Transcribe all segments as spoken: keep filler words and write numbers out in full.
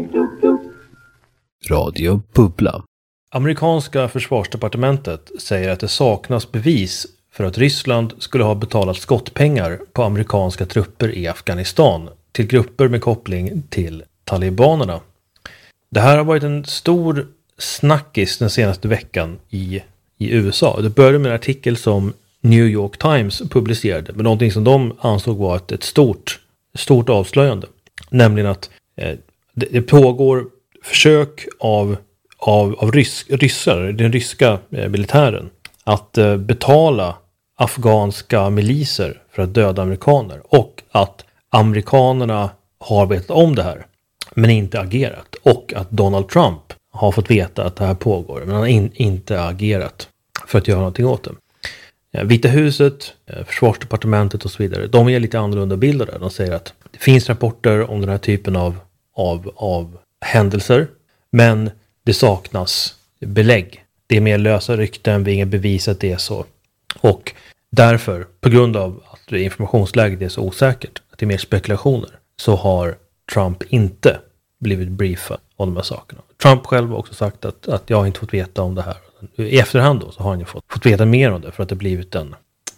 Radio Bubbla. Amerikanska försvarsdepartementet säger att det saknas bevis för att Ryssland skulle ha betalat skottpengar på amerikanska trupper i Afghanistan till grupper med koppling till talibanerna. Det här har varit en stor snackis den senaste veckan i, i U S A. Det började med en artikel som New York Times publicerade med någonting som de ansåg var ett, ett stort, stort avslöjande. Nämligen att eh, det, det pågår försök av, av, av rysk, ryssar, den ryska eh, militären, att eh, betala afghanska miliser för att döda amerikaner, och att amerikanerna har vetat om det här men inte agerat, och att Donald Trump har fått veta att det här pågår men han har in, inte agerat för att göra någonting åt det. Vita huset, försvarsdepartementet och så vidare, de är lite annorlunda bilder. De säger att det finns rapporter om den här typen av, av, av händelser, men det saknas belägg. Det är mer lösa rykten, vi har inga bevis att det är så. Och därför, på grund av att informationsläget är så osäkert, att det är mer spekulationer, så har Trump inte blivit briefad om de här sakerna. Trump själv har också sagt att, att jag inte fått veta om det här. I efterhand då så har han ju fått, fått veta mer om det för att det blivit en,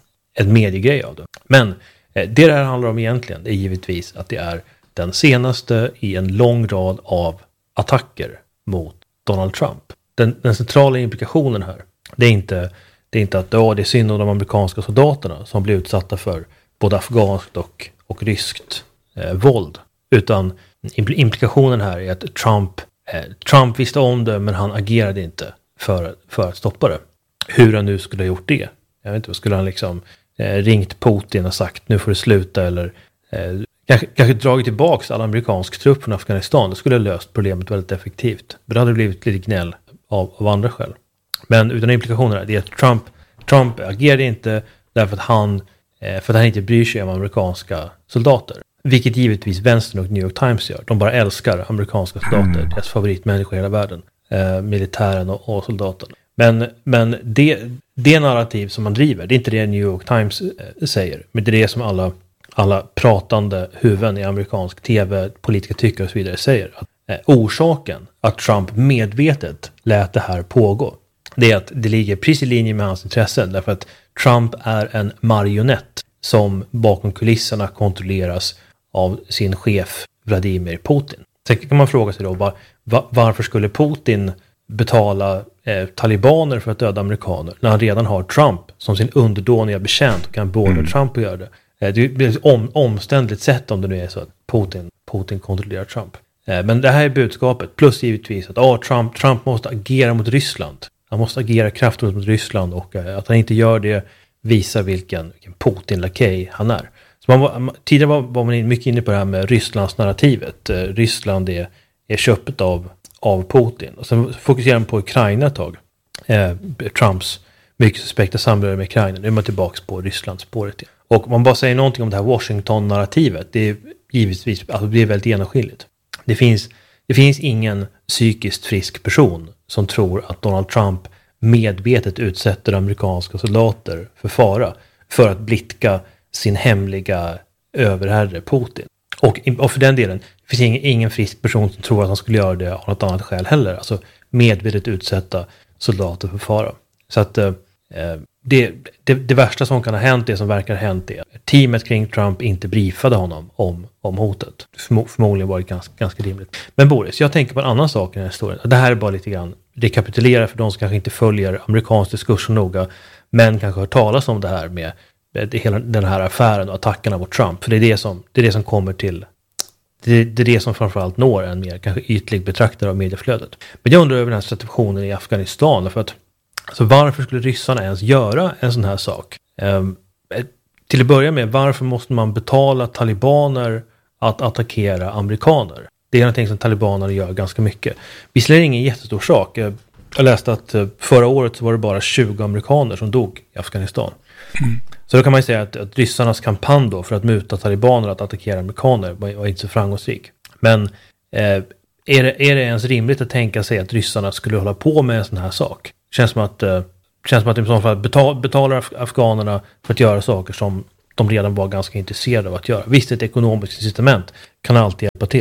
en mediegrej av det. Men eh, det här handlar om egentligen är givetvis att det är den senaste i en lång rad av attacker mot Donald Trump. Den, den centrala implikationen här, det är inte, det är inte att ja, det är synd om de amerikanska soldaterna som blir utsatta för både afghanskt och, och ryskt eh, våld. Utan implikationen här är att Trump, eh, Trump visste om det men han agerade inte för, för att stoppa det. Hur han nu skulle ha gjort det. Jag vet inte, skulle han liksom eh, ringt Putin och sagt nu får du sluta, eller eh, kanske, kanske dragit tillbaka alla amerikansk trupp från Afghanistan. Det skulle ha löst problemet väldigt effektivt. Men det hade blivit lite gnäll av, av andra skäl. Men utan implikationerna, det är att Trump, Trump agerade inte därför att han eh, för att han inte bryr sig om amerikanska soldater. Vilket givetvis vänstern och New York Times gör. De bara älskar amerikanska soldater. Mm. Deras favoritmänniskor i hela världen. Eh, militären och, och soldaterna. Men, men det, det narrativ som man driver, det är inte det New York Times eh, säger. Men det är det som alla, alla pratande huvuden i amerikansk tv, politiska tyckare och så vidare säger. Att, eh, orsaken att Trump medvetet lät det här pågå, det är att det ligger precis i linje med hans intressen. Därför att Trump är en marionett som bakom kulisserna kontrolleras av sin chef Vladimir Putin. Sen kan man fråga sig då, var, var, varför skulle Putin betala eh, talibaner för att döda amerikaner när han redan har Trump som sin underdåniga betjänt och kan beordra mm. Trump att göra det. Eh, det blir ett om, omständligt sätt om det nu är så att Putin, Putin kontrollerar Trump. Eh, men det här är budskapet, plus givetvis att ah, Trump, Trump måste agera mot Ryssland. Han måste agera kraftfullt mot Ryssland, och eh, att han inte gör det visar vilken, vilken Putin-lakej han är. Så man var, tidigare var, var man mycket inne på det här med Rysslands narrativet. Eh, Ryssland är, är köpt av, av Putin. Och sen fokuserar man på Ukraina ett tag. Eh, Trumps mycket suspekta samröre med Ukraina. Nu är man tillbaka på Rysslands spåret. Och om man bara säger någonting om det här Washington-narrativet, det är givetvis, alltså det är väldigt genomskinligt. Det finns, det finns ingen psykiskt frisk person som tror att Donald Trump medvetet utsätter amerikanska soldater för fara för att blidka sin hemliga överherre Putin. Och, och för den delen, det finns ingen, ingen frisk person som tror att han skulle göra det av något annat skäl heller. Alltså medvetet utsätta soldater för fara. Så att eh, det, det, det värsta som kan ha hänt, det som verkar ha hänt, är att teamet kring Trump inte briefade honom om, om hotet. Förmo, förmodligen var det ganska, ganska rimligt. Men Boris, jag tänker på en annan sak i den här historien. Det här är bara lite grann rekapitulera för de som kanske inte följer amerikansk diskussion noga, men kanske hör talas om det här med hela den här affären och attackerna mot Trump. För det är det som, det är det som kommer till, det, det är det som framförallt når en mer kanske ytlig betraktare av medieflödet. Men jag undrar över den här situationen i Afghanistan, för att alltså varför skulle ryssarna ens göra en sån här sak? Um, till att börja med, varför måste man betala talibaner att attackera amerikaner? Det är någonting som talibanerna gör ganska mycket. Visserligen är det ingen jättestor sak. Jag läste att förra året så var det bara tjugo amerikaner som dog i Afghanistan. Mm. Så då kan man ju säga att, att ryssarnas kampanj då för att muta talibaner att attackera amerikaner var, var inte så framgångsrik. Men eh, är, det, är det ens rimligt att tänka sig att ryssarna skulle hålla på med en sån här sak? Känns som att, eh, känns som att de i så fall betal, betalar af- afghanerna för att göra saker som de redan var ganska intresserade av att göra. Visst, ett ekonomiskt incitament kan alltid hjälpa till.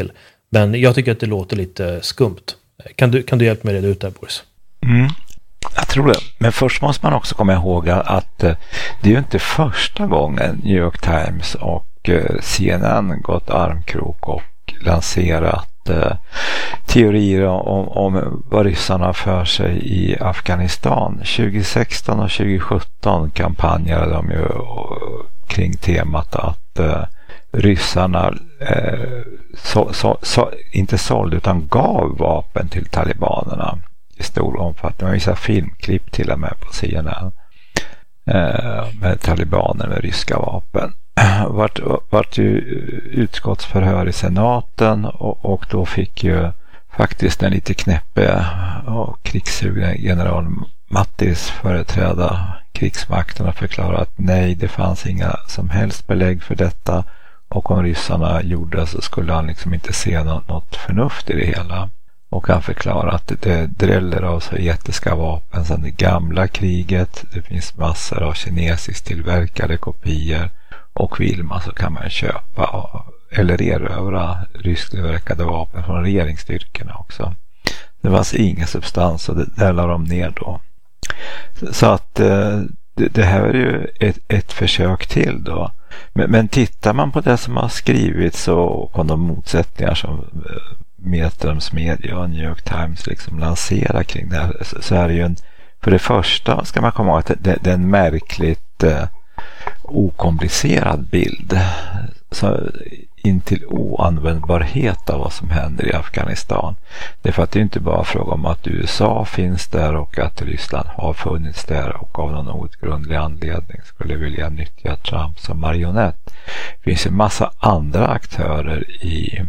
Men jag tycker att det låter lite skumt. Kan du, kan du hjälpa mig reda ut det här, Boris? Mm. Jag tror det. Men först måste man också komma ihåg att det är ju inte första gången New York Times och C N N gått armkrok och lanserat eh, teorier om, om vad ryssarna för sig i Afghanistan. tjugo sexton och tjugo sjutton kampanjerade de ju kring temat att eh, ryssarna eh, så, så, så, inte sålde utan gav vapen till talibanerna i stor omfattning. Man visar filmklipp till och med på C N N eh, med talibaner med ryska vapen. Vart, vart ju utskottsförhör i senaten och, och då fick ju faktiskt en lite knäppe och krigssugen general Mattis företräda krigsmakten och förklara att nej, det fanns inga som helst belägg för detta, och om ryssarna gjorde så skulle han liksom inte se något, något förnuft i det hela. Och han förklarar att det dräller av sovjetiska vapen sedan det gamla kriget. Det finns massor av kinesiskt tillverkade kopior, och vill man så kan man köpa eller erövra rysktillverkade vapen från regeringsstyrkorna också. Det fanns ingen substans och det där la de ner då. Så att det, det här är ju ett, ett försök till då. Men, men tittar man på det som har skrivits och på de motsättningar som Metrums media och New York Times liksom lanserar kring det här, så, så är det ju en, för det första ska man komma ihåg att det, det är en märkligt eh, okomplicerad bild, så intill oanvändbarhet av vad som händer i Afghanistan. Det är för att det inte bara är fråga om att U S A finns där och att Ryssland har funnits där och av någon outgrundlig anledning skulle vilja nyttja Trump som marionett. Det finns en massa andra aktörer i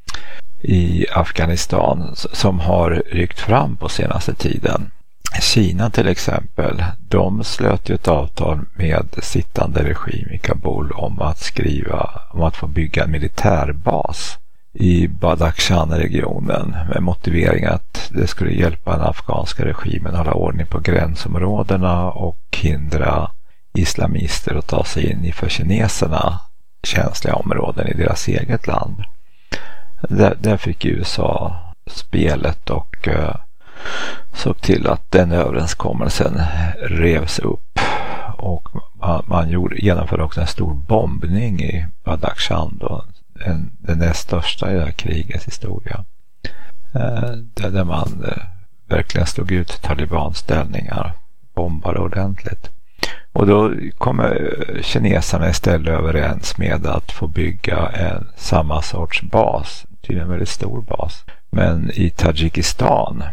i Afghanistan som har ryckt fram på senaste tiden. Kina till exempel, de slöt ju ett avtal med sittande regim i Kabul om att skriva, om att få bygga en militärbas i Badakhshan-regionen med motivering att det skulle hjälpa den afghanska regimen att hålla ordning på gränsområdena och hindra islamister att ta sig in i för kineserna känsliga områden i deras eget land. Där, där fick U S A spelet och uh, såg till att den överenskommelsen revs upp, och man, man gjorde, genomförde också en stor bombning i Badakhshan då, en, den näst största i det här krigets historia, uh, där, där man uh, verkligen stod ut talibanställningar, bombade ordentligt. Och då kommer kineserna istället överens med att få bygga en samma sorts bas, tydligen en väldigt stor bas, men i Tadzjikistan.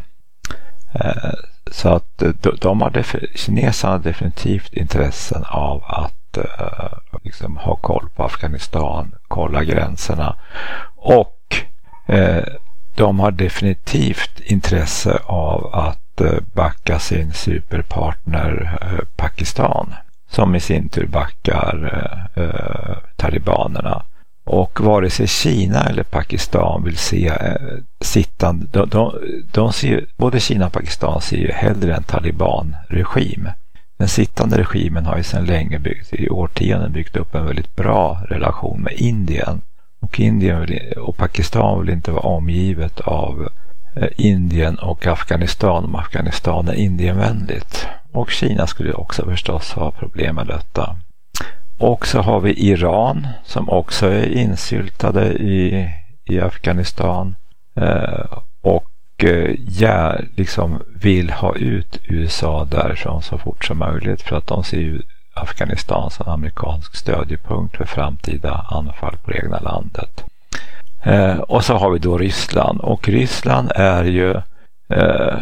Eh, så att de, de har def- kineserna har definitivt intressen av att eh, liksom ha koll på Afghanistan, kolla gränserna, och eh, de har definitivt intresse av att backa sin superpartner eh, Pakistan, som i sin tur backar eh, talibanerna. Och vare sig Kina eller Pakistan vill se eh, sittande, de, de, de ser, både Kina och Pakistan ser ju hellre en talibanregim. Den sittande regimen har ju sedan länge byggt, i årtionden byggt upp en väldigt bra relation med Indien. Och Indien vill, och Pakistan vill inte vara omgivet av Indien och Afghanistan, om Afghanistan är Indienvänligt. Och Kina skulle också förstås ha problem med detta. Och så har vi Iran som också är insyltade i, i Afghanistan eh, och eh, ja, liksom vill ha ut U S A därifrån så fort som möjligt, för att de ser ju Afghanistan som amerikansk stödjepunkt för framtida anfall på det egna landet. Eh, och så har vi då Ryssland, och Ryssland är ju eh,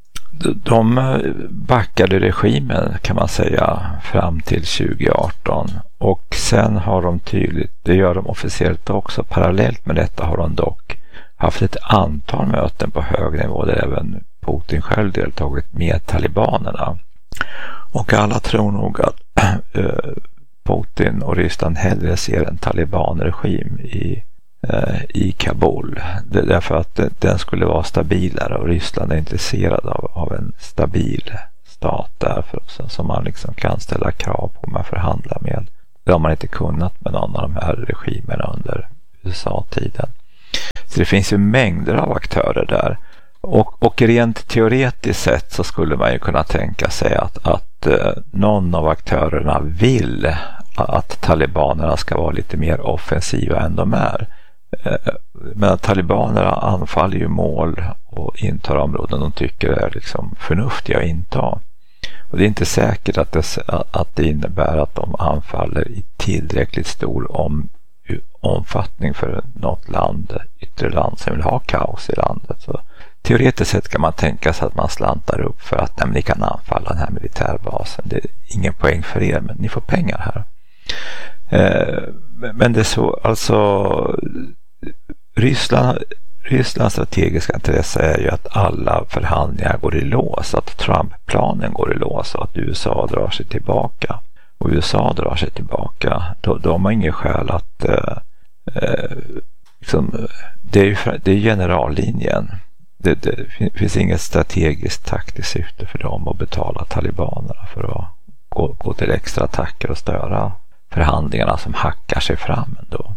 de backade regimen kan man säga fram till tjugo arton, och sen har de tydligt, det gör de officiellt också, parallellt med detta har de dock haft ett antal möten på hög nivå där även Putin själv deltagit med talibanerna, och alla tror nog att eh, Putin och Ryssland hellre ser en talibanregim i i Kabul. Det är därför att den skulle vara stabilare, och Ryssland är intresserad av, av en stabil stat därför som man liksom kan ställa krav på man förhandlar med. Det har man inte kunnat med någon av de här regimerna under U S A-tiden. Så det finns ju mängder av aktörer där. Och, och rent teoretiskt sett så skulle man ju kunna tänka sig att, att eh, någon av aktörerna vill att talibanerna ska vara lite mer offensiva än de är. Eh, men talibanerna anfaller ju mål och intar områden de tycker är liksom förnuftiga att inta. Och det är inte säkert att det, att det innebär att de anfaller i tillräckligt stor om, omfattning för något land, yttre land som vill ha kaos i landet. Så teoretiskt sett kan man tänka sig att man slantar upp för att nej, ni kan anfalla den här militärbasen. Det är ingen poäng för er, men ni får pengar här. Eh, men det är så, alltså Ryssland, Rysslands strategiska intresse är ju att alla förhandlingar går i lås, att Trump-planen går i lås och att U S A drar sig tillbaka. Och U S A drar sig tillbaka, då, då har man ingen skäl att eh, eh, liksom, det är ju det är generallinjen. Det, det finns inget strategiskt taktiskt syfte för dem att betala talibanerna för att gå, gå till extra attacker och störa förhandlingarna som hackar sig fram ändå.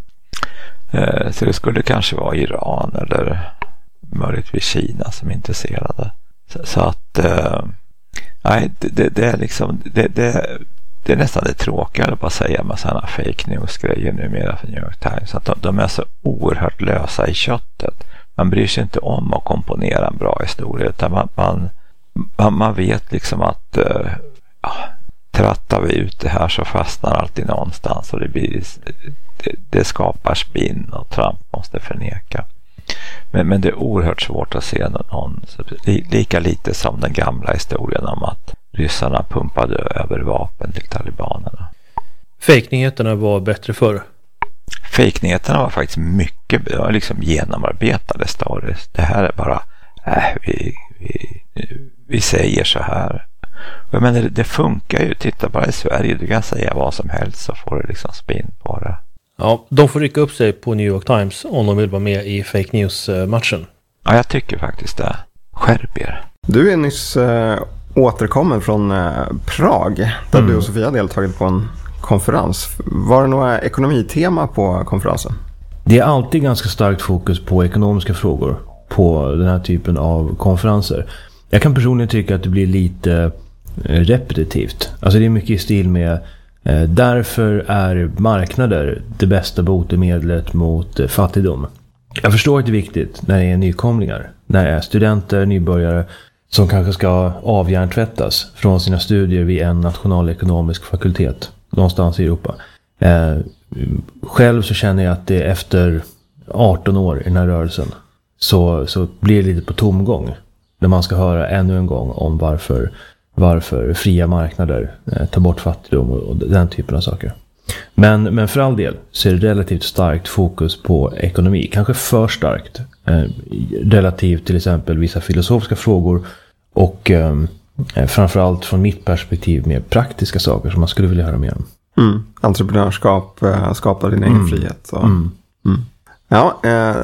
Eh, så det skulle kanske vara Iran eller möjligtvis Kina som är intresserade. Så, så att eh, nej, det, det, det är liksom det, det, det är nästan det tråkiga att bara säga med sådana fake news-grejer numera för New York Times. Att de, de är så oerhört lösa i köttet. Man bryr sig inte om att komponera en bra historia, utan man, man, man, man vet liksom att uh, ja, trattar vi ut det här så fastnar alltid någonstans och det, blir, det, det skapar spinn och Trump måste förneka. Men, men det är oerhört svårt att se någon, lika lite som den gamla historien om att ryssarna pumpade över vapen till talibanerna. Fake-nyheterna var bättre förr. Fake-nyheterna var faktiskt mycket liksom genomarbetade stories. Det här är bara äh, vi, vi, vi säger så här. Jag menar, det, det funkar ju. Titta bara i Sverige, du kan säga vad som helst så får du liksom spinn på det. Ja, de får rycka upp sig på New York Times om de vill vara med i fake news-matchen. Ja, jag tycker faktiskt det. Skärp er. Du är nyss äh, återkommen från äh, Prag där mm. du och Sofia deltagit på en konferens. Var det några ekonomitema på konferensen? Det är alltid ganska starkt fokus på ekonomiska frågor på den här typen av konferenser. Jag kan personligen tycka att det blir lite repetitivt. Alltså det är mycket i stil med eh, därför är marknader det bästa botemedlet mot eh, fattigdom. Jag förstår att det är viktigt när det är nykomlingar, när det är studenter, nybörjare som kanske ska avhjärntvättas från sina studier vid en nationalekonomisk fakultet någonstans i Europa. Eh, själv så känner jag att det efter arton år i den här rörelsen så, så blir det lite på tomgång när man ska höra ännu en gång om varför, varför fria marknader eh, tar bort fattigdom och, och den typen av saker. Men, men för all del så är det relativt starkt fokus på ekonomi. Kanske för starkt. Eh, relativt till exempel vissa filosofiska frågor och eh, framförallt från mitt perspektiv mer praktiska saker som man skulle vilja höra mer om. Mm. Entreprenörskap, äh, skapa din egen mm. frihet. Så. Mm. Mm. Ja, eh,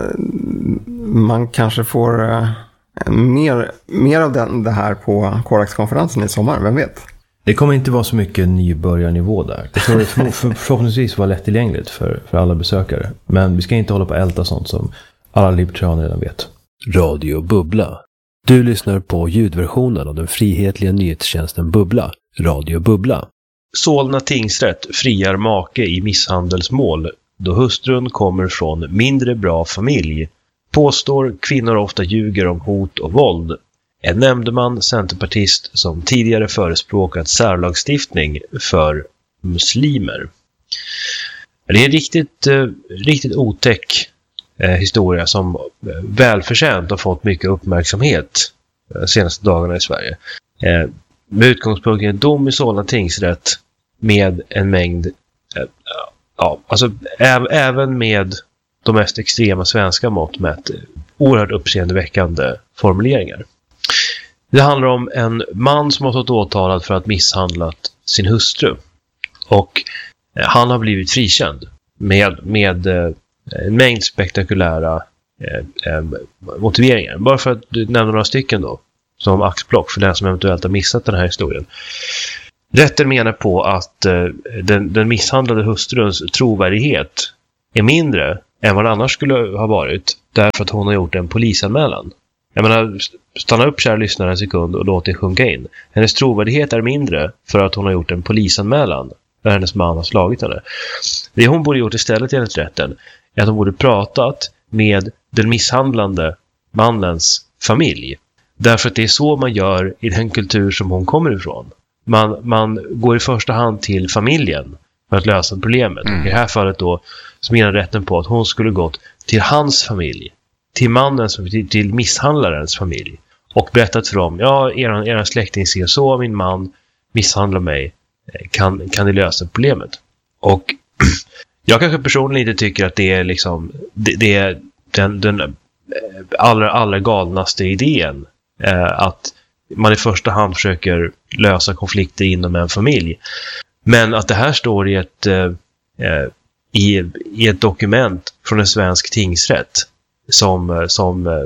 man kanske får eh, mer, mer av den, det här på Corax-konferensen i sommar, vem vet? Det kommer inte vara så mycket nybörjarnivå där. Det kommer för, för, förhoppningsvis vara lättillgängligt för, för alla besökare. Men vi ska inte hålla på att älta sånt som alla libertarianer redan vet. Radio Bubbla. Du lyssnar på ljudversionen av den frihetliga nyhetstjänsten Bubbla. Radio Bubbla. Solna tingsrätt friar make i misshandelsmål då hustrun kommer från mindre bra familj. Påstår kvinnor ofta ljuger om hot och våld. En nämndeman, centerpartist, som tidigare förespråkat särlagstiftning för muslimer. Det är en riktigt, eh, riktigt otäck eh, historia som välförtjänt har fått mycket uppmärksamhet de senaste dagarna i Sverige. Eh, med utgångspunkt i en dom i Solna tingsrätt med en mängd, eh, ja, alltså ä- även med de mest extrema svenska mått mätt, oerhört uppseendeväckande formuleringar. Det handlar om en man som har fått åtalad för att misshandlat sin hustru. Och han har blivit frikänd med, med en mängd spektakulära eh, eh, motiveringar. Bara för att nämna några stycken då, som axplock för den som eventuellt har missat den här historien. Rätten menar på att eh, den, den misshandlade hustruns trovärdighet är mindre än vad det annars skulle ha varit, därför att hon har gjort en polisanmälan. Jag menar, stanna upp, kära lyssnare, en sekund och låt det sjunka in. Hennes trovärdighet är mindre för att hon har gjort en polisanmälan där hennes man har slagit henne. Det hon borde gjort istället enligt rätten är att hon borde pratat med den misshandlande mannens familj. Därför att det är så man gör i den kultur som hon kommer ifrån. Man, man går i första hand till familjen för att lösa problemet. Mm. I det här fallet då så menar rätten på att hon skulle gått till hans familj, till mannens, till, till misshandlarens familj och berättat för dem, ja, eran, eran släkting ser så, min man misshandlar mig, kan, kan ni lösa problemet? Och jag kanske personligen inte tycker att det är liksom det, det är den, den allra, allra galnaste idén eh, att man i första hand försöker lösa konflikter inom en familj. Men att det här står i ett eh, i, i ett dokument från en svensk tingsrätt som, som eh,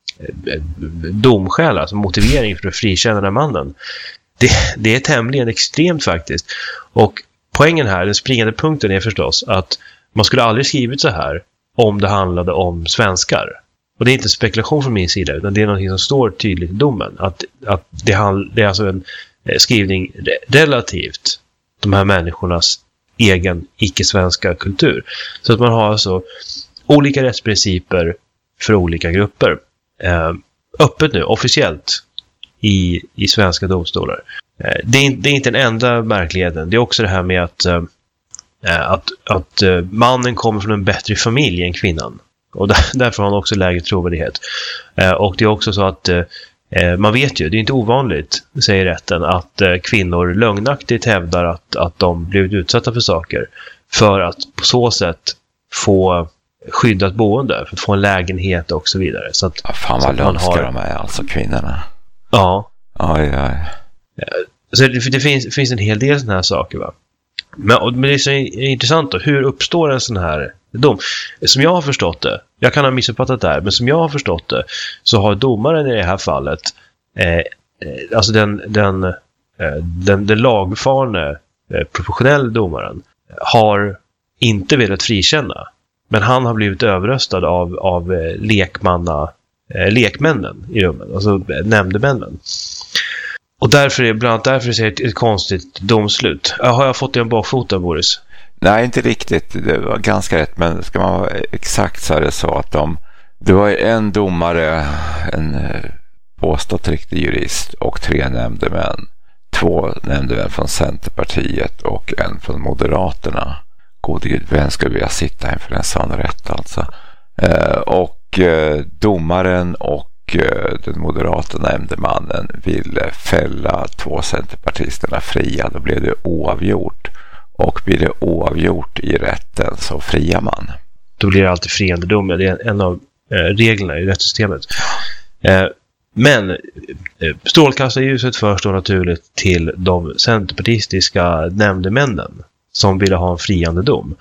domskäl, alltså motivering för att frikänna den mannen, det, det är tämligen extremt faktiskt. Och poängen här, den springande punkten är förstås att man skulle aldrig skrivit så här om det handlade om svenskar. Och det är inte spekulation från min sida, utan det är något som står tydligt i domen. Att, att det, handl- det är alltså en skrivning relativt de här människornas egen icke-svenska kultur. Så att man har alltså olika rättsprinciper för olika grupper. Eh, öppet nu, officiellt i, i svenska domstolar. Eh, det, är, det är inte den enda märkligheten. Det är också det här med att, eh, att, att eh, mannen kommer från en bättre familj än kvinnan. Och där, därför har han också lägre trovärdighet. Eh, och det är också så att eh, man vet ju, det är inte ovanligt, säger rätten, att eh, kvinnor lögnaktigt hävdar att, att de blivit utsatta för saker för att på så sätt få skyddat boende, för att få en lägenhet och så vidare. Så att, ja, fan vad lömska har... de är, alltså kvinnorna. Ja. Aj, aj. Så det, det finns, finns en hel del sådana här saker, va? Men, men det är så intressant då, hur uppstår en sån här dom? Som jag har förstått det, jag kan ha missuppfattat det här, men som jag har förstått det så har domaren i det här fallet eh, alltså den den, eh, den, den lagfarne eh, professionell domaren har inte velat frikänna, men han har blivit överröstad av, av eh, lekmanna eh, lekmännen i rummen, alltså eh, nämndemännen. Och därför är bland annat därför är det ett, ett konstigt domslut. Har jag fått det en bakfoten, Boris? Nej, inte riktigt. Det var ganska rätt, men ska man vara exakt så är det så att de, det var en domare, en påstått riktig jurist och tre nämndemän. Två nämndemän från Centerpartiet och en från Moderaterna. Gode Gud, vem skulle vilja sitta inför en sån rätt alltså? Eh, och eh, domaren och den moderata nämndemannen ville fälla två centerpartisterna fria. Då blev det oavgjort. Och blir det oavgjort i rätten så friar man. Då blir det alltid friande dom. Det är en av eh, reglerna i rättssystemet. Eh, men eh, strålkastarljuset förs då naturligt till de centerpartistiska nämndemännen som ville ha en friande dom.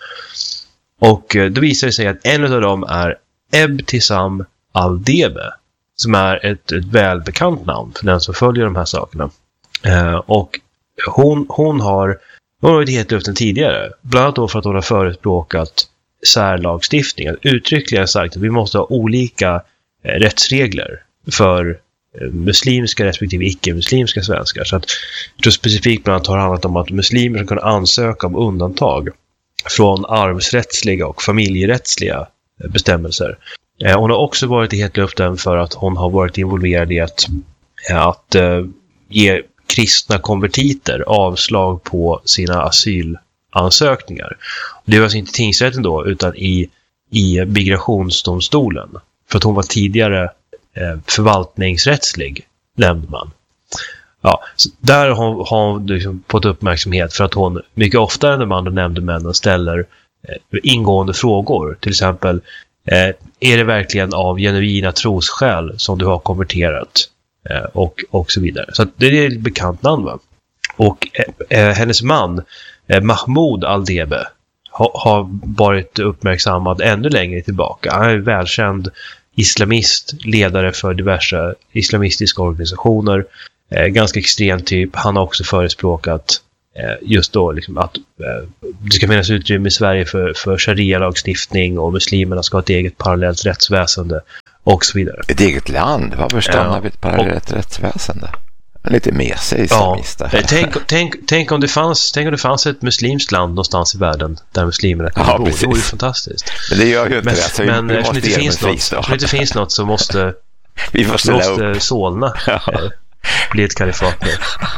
Och eh, då visar det sig att en av dem är Ebtisam Aldebe, som är ett, ett välbekant namn för den som följer de här sakerna. Eh, och hon, hon har hon har varit helt luften tidigare. Bland annat då för att hon har förespråkat särlagstiftning. Uttryckligen sagt att vi måste ha olika eh, rättsregler för eh, muslimska respektive icke-muslimska svenskar. Så att jag tror specifikt bland annat har handlat om att muslimer ska kunna ansöka om undantag från arvsrättsliga och familjerättsliga eh, bestämmelser. Hon har också varit i helt luften för att hon har varit involverad i att, att uh, ge kristna konvertiter avslag på sina asylansökningar. Det var alltså inte tingsrätten då, utan i, i migrationsdomstolen. För att hon var tidigare eh, förvaltningsrättslig nämndman. Ja, så där har hon liksom fått uppmärksamhet för att hon mycket oftare än de andra nämndemännen ställer eh, ingående frågor. Till exempel, Eh, är det verkligen av genuina trosskäl som du har konverterat? Eh, och, och så vidare. Så att det är ett bekant namn, va? Och eh, hennes man, eh, Mahmoud Aldebe, ha, har varit uppmärksammad ännu längre tillbaka. Han är en välkänd islamist, ledare för diverse islamistiska organisationer. Eh, ganska extrem typ. Han har också förespråkat just då liksom att det ska finnas utrymme i Sverige för, för sharia-lagstiftning och muslimerna ska ha ett eget parallellt rättsväsende och så vidare. Ett eget land? Varför stannar ja. vi ett parallellt och, rättsväsende? Lite mesig islamister. Ja. Tänk, tänk, tänk, om det fanns, tänk om det fanns ett muslimskt land någonstans i världen där muslimerna kan ja, bo. Det vore ju fantastiskt. Men det gör ju inte men, det. Så men eftersom det inte finns något, eftersom det inte finns något så måste, vi måste, måste Solna ja. eh, bli ett kalifat nu.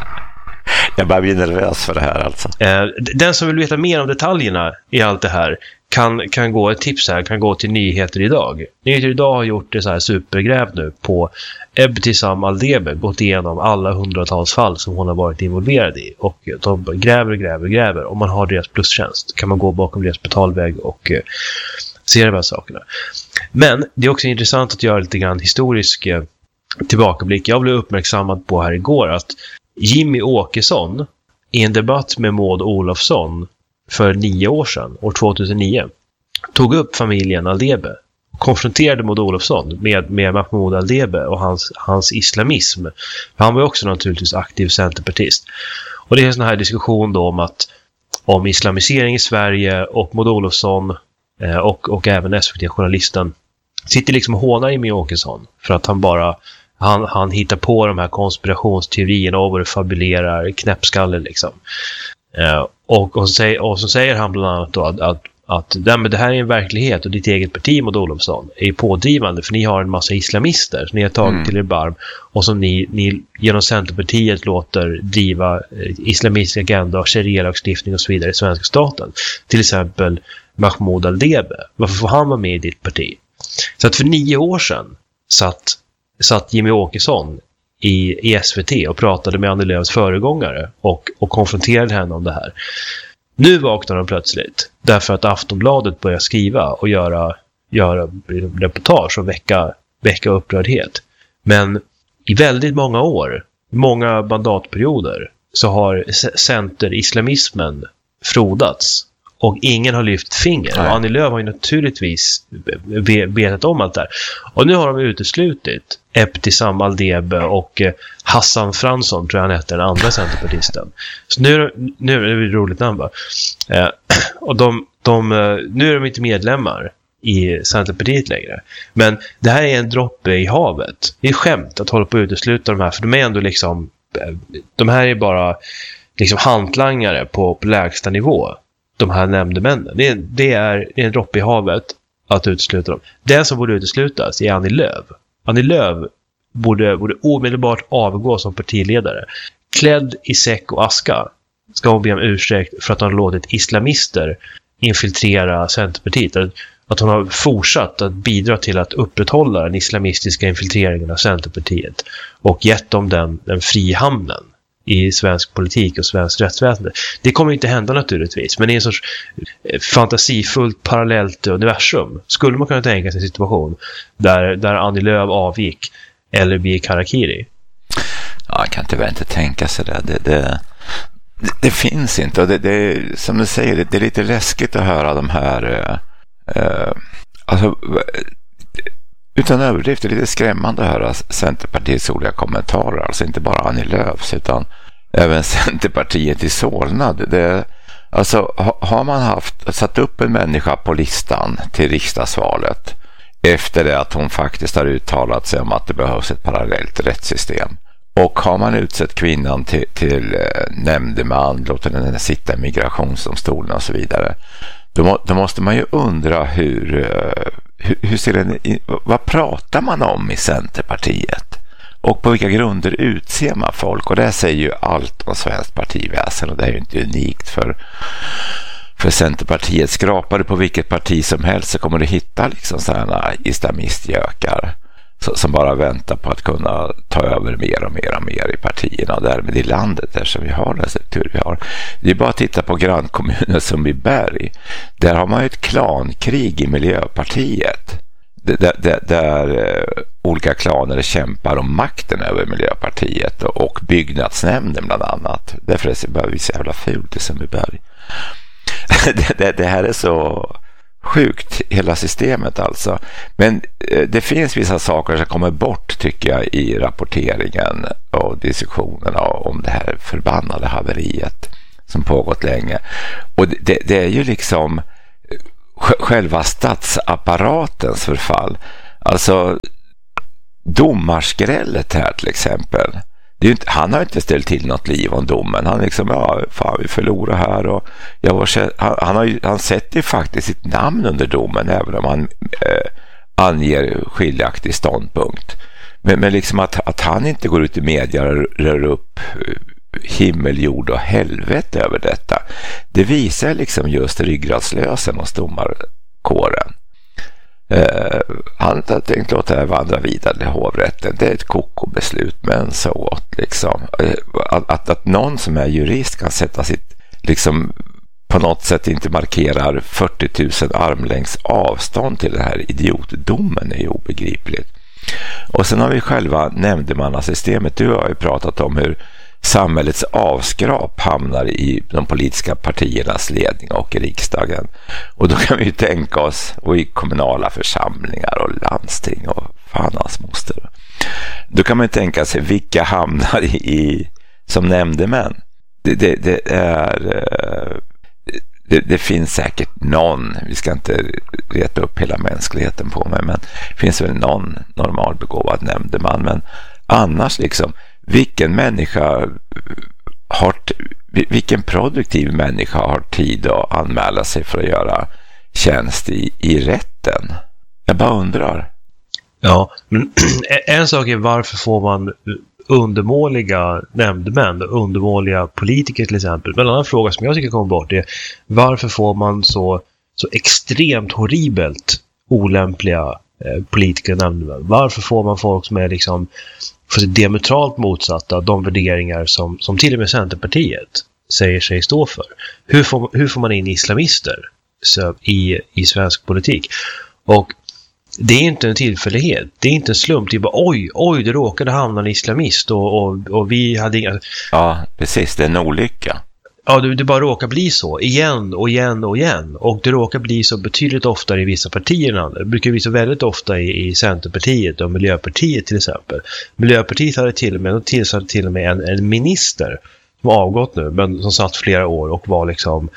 Jag bara blir nervös för det här alltså. Eh, den som vill veta mer om detaljerna i allt det här kan, kan gå, ett tips här, kan gå till Nyheter idag. Nyheter idag har gjort det så här supergräv nu på Ebtisam Aldebe, gått igenom alla hundratals fall som hon har varit involverad i. Och de gräver och gräver och gräver. Om man har deras plustjänst kan man gå bakom deras betalväg och eh, se de här sakerna. Men det är också intressant att göra lite grann historisk eh, tillbakablick. Jag blev uppmärksammad på här igår att Jimmy Åkesson i en debatt med Maud Olofsson för nio år sedan, år tjugohundranio, tog upp familjen Aldebe och konfronterade Maud Olofsson med, med Mahmoud Aldebe och hans, hans islamism. Han var också naturligtvis aktiv centerpartist. Och det är en sån här diskussion då om att om islamisering i Sverige och Maud Olofsson eh, och, och även S V T-journalisten sitter liksom och hånar Jimmy Åkesson för att han bara Han, han hittar på de här konspirationsteorierna och vad det fabulerar, knäppskaller liksom. Eh, och, och, så säger, och så säger han bland annat då att, att, att det, men det här är en verklighet och ditt eget parti Maud Olofsson är pådrivande för ni har en massa islamister som ni har tagit mm. till er barm och som ni, ni genom Centerpartiet låter driva islamistisk agenda och sharia-lagstiftning och så vidare i svenska staten. Till exempel Mahmoud Aldebe. Varför får han vara med i ditt parti? Så att för nio år sedan satt satt Jimmy Åkesson i, i S V T och pratade med Annie Lööfs föregångare och, och konfronterade henne om det här. Nu vaknar de plötsligt därför att Aftonbladet börjar skriva och göra, göra reportage och väcka, väcka upprördhet. Men i väldigt många år, många mandatperioder, så har centerislamismen frodats. Och ingen har lyft finger. Nej. Och Annie Lööf har ju naturligtvis vetat om allt där. Och nu har de uteslutit Ebtisam Aldebe och Hassan Fransson, tror jag han heter, den andra centerpartisten. Så nu, nu är det ett roligt namn, va? Eh, och de, de, nu är de inte medlemmar i Centerpartiet längre. Men det här är en droppe i havet. Det är skämt att hålla på att utesluta de här. För de är ändå liksom... De här är bara liksom hantlangare på, på lägsta nivå. De här nämnde männen. Det är, det är en droppe i havet att utesluta dem. Den som borde uteslutas är Annie Lööf. Annie Lööf borde, borde omedelbart avgå som partiledare. Klädd i säck och aska ska hon be om ursäkt för att hon har låtit islamister infiltrera Centerpartiet. Att hon har fortsatt att bidra till att upprätthålla den islamistiska infiltreringen av Centerpartiet och gett dem den, den frihamnen i svensk politik och svensk rättsväsende. Det kommer inte hända naturligtvis, men i en sorts fantasifullt parallellt universum skulle man kunna tänka sig en situation där, där Annie Lööf avgick eller begick harakiri. Ja, jag kan tyvärr inte tänka sig det. Det, det, det, det finns inte. Och det, det, som du säger, det, det är lite läskigt att höra de här uh, uh, alltså utan överdrift, det är lite skrämmande att höra Centerpartiets olika kommentarer. Alltså inte bara Annie Lööfs utan även Centerpartiet i Solna. Det, alltså har man haft, satt upp en människa på listan till riksdagsvalet efter det att hon faktiskt har uttalat sig om att det behövs ett parallellt rättssystem. Och har man utsett kvinnan till, till eh, nämndeman, låter den sitta i migrationsdomstolen och så vidare. Då, må, då måste man ju undra hur, eh, hur, hur ser den, vad pratar man om i Centerpartiet? Och på vilka grunder utser man folk? Och det säger ju allt om svenskt partiväsen, och det är ju inte unikt för, för Centerpartiet. Skrapar du på vilket parti som helst så kommer du hitta liksom sådana islamistjökar som bara väntar på att kunna ta över mer och mer och mer i partierna och därmed i landet där som vi har den struktur vi har. Det är bara att titta på grannkommuner som i Berg. Där har man ju ett klankrig i Miljöpartiet. Där, där, där uh, olika klaner kämpar om makten över Miljöpartiet och, och byggnadsnämnden bland annat. Därför är det bara så jävla fult i Sundbyberg. det, det, det här är så sjukt, hela systemet alltså. Men eh, det finns vissa saker som kommer bort tycker jag i rapporteringen och diskussionerna om det här förbannade haveriet som pågått länge. Och det, det är ju liksom själva statsapparatens förfall. Alltså domarskrället här till exempel. Det är ju inte, han har inte ställt till något liv om domen. Han liksom, ja, fan vi förlorar här. Och jag var, han, han, har ju, han sätter ju faktiskt sitt namn under domen även om han eh, anger skiljaktig ståndpunkt. Men, men liksom att, att han inte går ut i media och rör upp himmel, jord och helvete över detta. Det visar liksom just ryggradslösen hos domarkåren. Uh, han har tänkt låta det vandra vidare till hovrätten. Det är ett kokobeslut, men så åt liksom. Uh, att, att, att någon som är jurist kan sätta sitt liksom på något sätt inte markerar fyrtio tusen armlängds avstånd till den här idiotdomen är ju obegripligt. Och sen har vi själva nämndemannasystemet. Du har ju pratat om hur samhällets avskrap hamnar i de politiska partiernas ledning och i riksdagen. Och då kan vi ju tänka oss, och i kommunala församlingar och landsting och fan hans moster. Då kan man ju tänka sig vilka hamnar i, i som nämndemän. Det, det, det är det, det finns säkert någon, vi ska inte reta upp hela mänskligheten på mig, men det finns väl någon normalbegåvad nämndeman, men annars liksom vilken människa har vilken produktiv människa har tid att anmäla sig för att göra tjänst i, i rätten? Jag bara undrar. Ja, men en sak är varför får man undermåliga nämndemän, undermåliga politiker till exempel. Men en annan fråga som jag tycker kommer bort är varför får man så, så extremt horribelt olämpliga eh, politiker och nämndemän? Varför får man folk som är liksom för det diametralt motsatta de värderingar som, som till och med Centerpartiet säger sig stå för? Hur får, hur får man in islamister så, i, i svensk politik? Och det är inte en tillfällighet. Det är inte en slump. Det är bara oj, oj, det råkade hamna en islamist och, och, och vi hade inga... Ja, precis. Det är en olycka. Ja, det, det bara råkar bli så. Igen och igen och igen. Och det råkar bli så betydligt oftare i vissa partier. Det brukar bli så väldigt ofta i, i Centerpartiet och Miljöpartiet till exempel. Miljöpartiet hade till och med, tillsatte till och med en, en minister som har avgått nu, men som satt flera år och var liksom...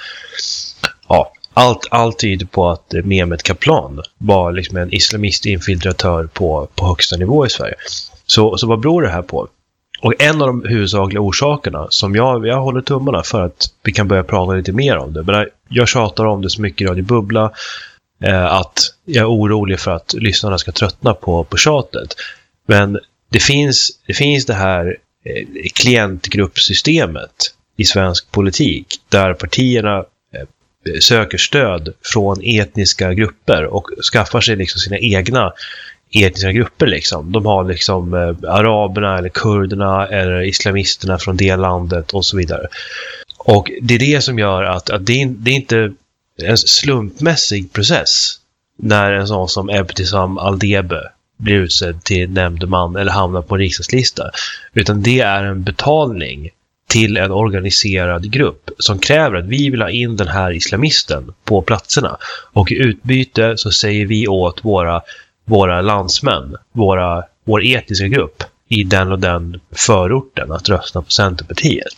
Ja, allt, allt tyder på att Mehmet Kaplan var liksom en islamistinfiltratör på, på högsta nivå i Sverige. Så, så vad beror det här på? Och en av de huvudsakliga orsakerna som jag, jag håller tummarna för att vi kan börja prata lite mer om det. Men jag tjatar om det så mycket i Radio Bubbla eh, att jag är orolig för att lyssnarna ska tröttna på, på tjatet. Men det finns det, finns det här eh, klientgruppsystemet i svensk politik där partierna eh, söker stöd från etniska grupper och skaffar sig liksom sina egna etniska grupper liksom. De har liksom eh, araberna eller kurderna eller islamisterna från det landet och så vidare. Och det är det som gör att, att det, är, det är inte en slumpmässig process när en sån som Ebtisam Aldebe blir utsedd till nämndeman eller hamnar på en riksdagslista. Utan det är en betalning till en organiserad grupp som kräver att vi vill ha in den här islamisten på platserna. Och i utbyte så säger vi åt våra våra landsmän, våra, vår etniska grupp i den och den förorten att rösta på Centerpartiet.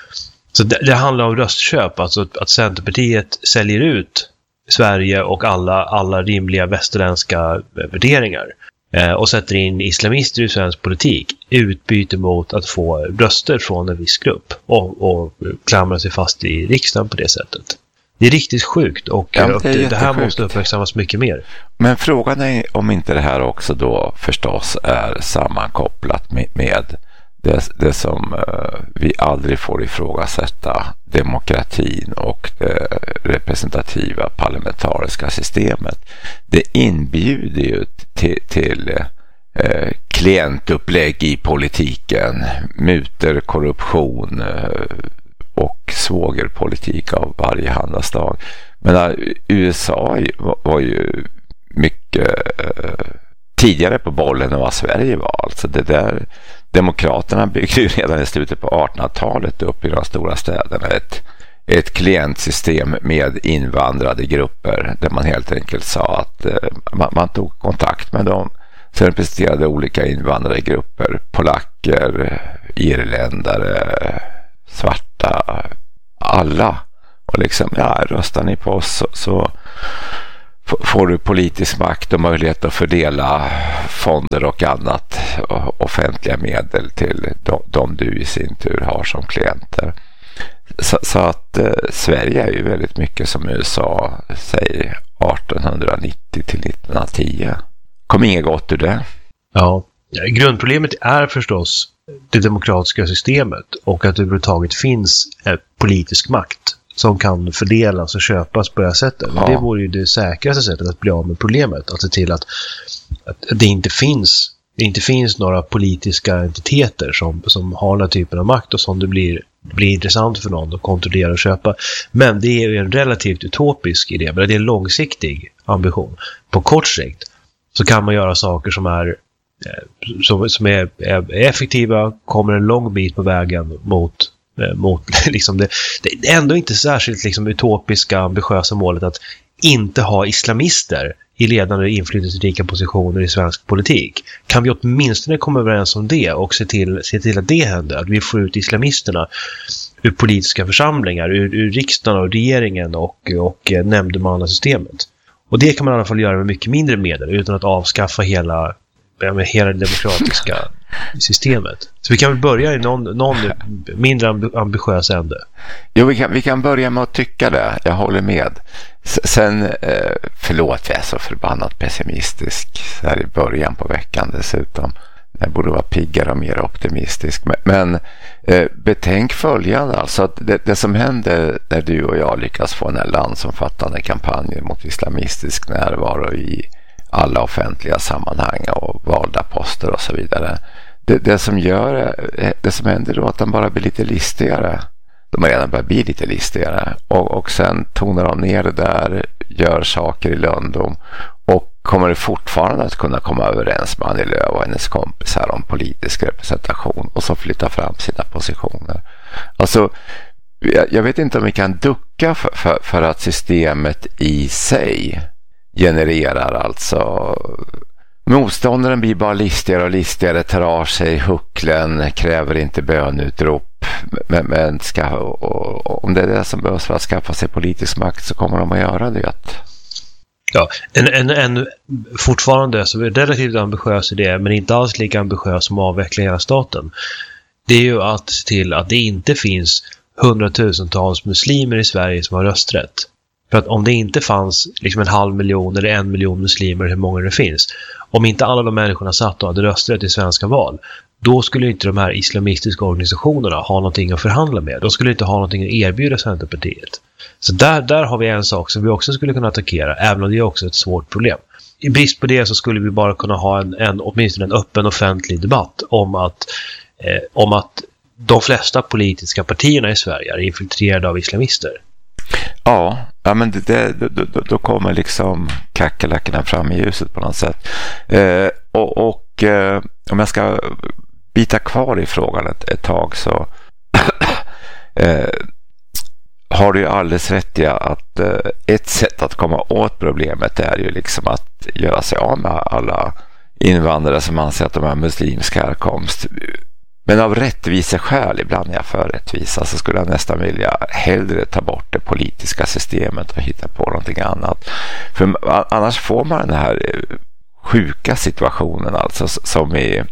Så det, det handlar om röstköp, alltså att Centerpartiet säljer ut Sverige och alla, alla rimliga västerländska värderingar eh, och sätter in islamister i svensk politik i utbyte mot att få röster från en viss grupp och, och klamra sig fast i riksdagen på det sättet. Det är riktigt sjukt och ja, det, det, det här måste uppmärksammas mycket mer. Men frågan är om inte det här också då förstås är sammankopplat med, med det, det som uh, vi aldrig får ifrågasätta, demokratin och det representativa parlamentariska systemet. Det inbjuder ju till, till uh, klientupplägg i politiken, muter, korruption, uh, och svågerpolitik av varje handaslag. Men där, U S A var ju mycket eh, tidigare på bollen än vad Sverige var. Alltså det där, demokraterna byggde ju redan i slutet på artonhundratalet upp i de stora städerna ett, ett klientsystem med invandrade grupper där man helt enkelt sa att eh, man, man tog kontakt med dem som representerade olika invandrade grupper, polacker, irländare, svarta, alla. Och liksom, ja, röstar ni på oss så, så får du politisk makt och möjlighet att fördela fonder och annat, och offentliga medel till de, de du i sin tur har som klienter. Så, så att eh, Sverige är ju väldigt mycket som U S A, säg artonhundranittio till nittonhundratio. Kom inget gott ur det. Ja, grundproblemet är förstås det demokratiska systemet och att det överhuvudtaget finns eh, politisk makt som kan fördelas och köpas på det här sättet. Men ja. Det vore ju det säkraste sättet att bli av med problemet. Att se till att, att det inte finns det inte finns några politiska entiteter som, som har den här typen av makt och som det blir, blir intressant för någon att kontrollera och köpa. Men det är ju en relativt utopisk idé. Men det är en långsiktig ambition. På kort sikt så kan man göra saker som är, som, som är, är effektiva, kommer en lång bit på vägen mot mot liksom det, det är ändå inte särskilt liksom utopiska, ambitiösa målet att inte ha islamister i ledande inflytelserika positioner i svensk politik. Kan vi åtminstone komma överens om det och se till, se till att det händer, att vi får ut islamisterna ur politiska församlingar, ur, ur riksdagen och regeringen och, och nämndemannasystemet. Och det kan man i alla fall göra med mycket mindre medel utan att avskaffa hela, med hela det demokratiska systemet. Så vi kan väl börja i någon, någon mindre ambitiös ände. Jo, vi kan, vi kan börja med att tycka det. Jag håller med. Sen, förlåt, jag är så förbannat pessimistisk så här i början på veckan dessutom. Jag borde vara piggare och mer optimistisk. Men, men betänk följande, alltså att det, det som händer när du och jag lyckas få en landsomfattande kampanj mot islamistisk närvaro i alla offentliga sammanhang och valda poster och så vidare. Det, det som gör det som händer då att de bara blir lite listigare. De har redan börjat bli lite listigare och, och sen tonar de ner det där, gör saker i lönndom och kommer det fortfarande att kunna komma överens med Annie Lööf och hennes kompisar om politisk representation och så flytta fram sina positioner. Alltså, jag, jag vet inte om vi kan ducka för, för, för att systemet i sig genererar alltså motståndaren blir bara listigare och listigare, tar av sig hucklen, kräver inte bönutrop, men, men ska, och, och, om det är det som behövs för att skaffa sig politisk makt så kommer de att göra det. Ja, en, en, en fortfarande så är det relativt ambitiös idé, men inte alls lika ambitiös som avveckla hela staten. Det är ju att se till att det inte finns hundratusentals muslimer i Sverige som har rösträtt. För att om det inte fanns liksom en halv miljon eller en miljon muslimer, hur många det finns, om inte alla de människorna satt och hade rösträtt i svenska val, då skulle inte de här islamistiska organisationerna ha någonting att förhandla med. De skulle inte ha någonting att erbjuda Centerpartiet. Så där, där har vi en sak som vi också skulle kunna attackera, även om det är också ett svårt problem. I brist på det så skulle vi bara kunna ha en, en åtminstone en öppen offentlig debatt om att, eh, om att de flesta politiska partierna i Sverige är infiltrerade av islamister. Ja, ja men det, det, då, då kommer liksom kackerlackorna fram i ljuset på något sätt. Eh, och och eh, om jag ska bita kvar i frågan ett, ett tag så eh, har du ju alldeles rätt i att eh, ett sätt att komma åt problemet är ju liksom att göra sig av med alla invandrare som anser att de är muslimska härkomst. Men av rättviseskäl, ibland är jag för rättvisa, så skulle jag nästan vilja hellre ta bort det politiska systemet och hitta på någonting annat. För annars får man den här sjuka situationen alltså som i,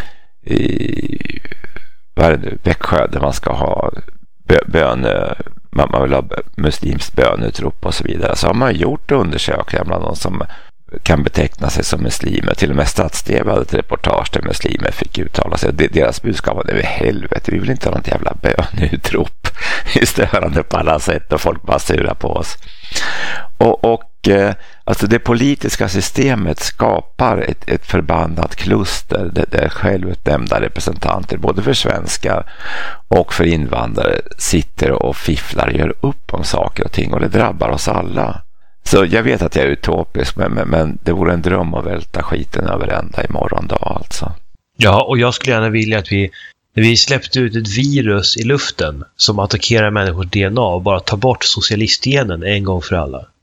i vad är det nu, Växjö där man ska ha bön, man, man vill ha muslimskt bönutrop och så vidare. Så har man gjort undersökningar bland de som kan beteckna sig som muslimer. Till och med Stads-T V hade ett reportage där muslimer fick uttala sig. Deras budskap var, det är helvete, vi vill inte ha något jävla bönutrop. Det är störande på alla sätt och folk bara surar på oss. Och, och eh, alltså det politiska systemet skapar ett, ett förbannat kluster där, där självutnämnda representanter både för svenskar och för invandrare sitter och fifflar och gör upp om saker och ting och det drabbar oss alla. Så jag vet att jag är utopisk, men, men, men det vore en dröm att välta skiten över ända imorgon dag alltså. Ja, och jag skulle gärna vilja att vi, när vi släppte ut ett virus i luften som attackerar människors D N A och bara tar bort socialistgenen en gång för alla.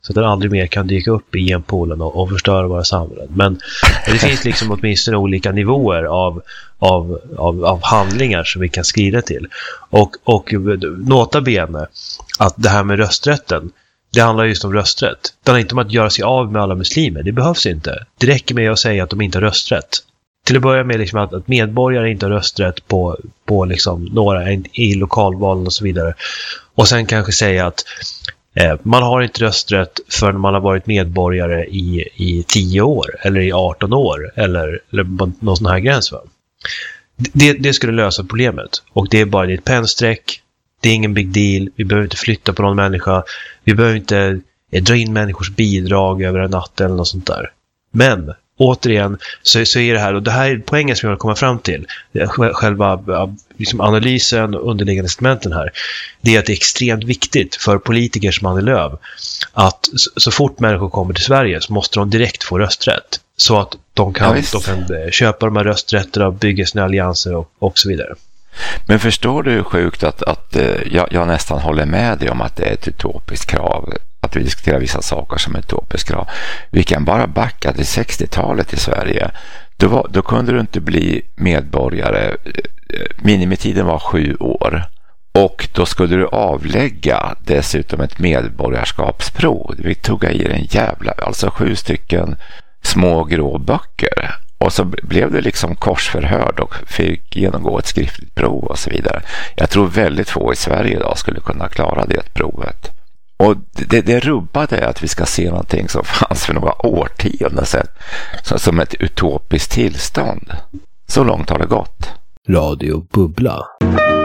så att den aldrig mer kan dyka upp i genpoolen och, och förstöra våra samhällen. Men det finns liksom åtminstone olika nivåer av, av, av, av handlingar som vi kan skriva till. Och, och nota bene att det här med rösträtten, det handlar just om rösträtt. Det handlar inte om att göra sig av med alla muslimer. Det behövs inte. Det räcker med att säga att de inte har rösträtt. Till att börja med liksom att, att medborgare inte har rösträtt på, på liksom några i lokalvalen och så vidare. Och sen kanske säga att eh, man har inte rösträtt förrän man har varit medborgare i, i tio år eller i arton år eller, eller någon sån här gräns. Va? Det, det skulle lösa problemet. Och det är bara ett pennsträck. Det är ingen big deal. Vi behöver inte flytta på någon människa. Vi behöver inte eh, dra in människors bidrag över en natt eller något sånt där. Men återigen så, så är det här, och det här är poängen som jag vill komma fram till, själva liksom analysen och underliggande instrumenten här, det är att det är extremt viktigt för politiker som Annie Lööf att så, så fort människor kommer till Sverige så måste de direkt få rösträtt så att de kan, ja, de kan köpa de här rösträtterna och bygga sina allianser och, och så vidare. Men förstår du hur sjukt att, att jag, jag nästan håller med dig om att det är ett utopiskt krav att vi diskuterar vissa saker som ett utopiskt krav. Vi kan bara backa till sextiotalet i Sverige. Då, var, då kunde du inte bli medborgare. Minimitiden var sju år. Och då skulle du avlägga dessutom ett medborgarskapsprov. Vi tog i en jävla, alltså sju stycken små grå böcker. Och så blev det liksom korsförhörd och fick genomgå ett skriftligt prov och så vidare. Jag tror väldigt få i Sverige idag skulle kunna klara det provet. Och det, det rubbade att vi ska se någonting som fanns för några årtionden sedan som ett utopiskt tillstånd. Så långt har det gått. Radio Bubbla.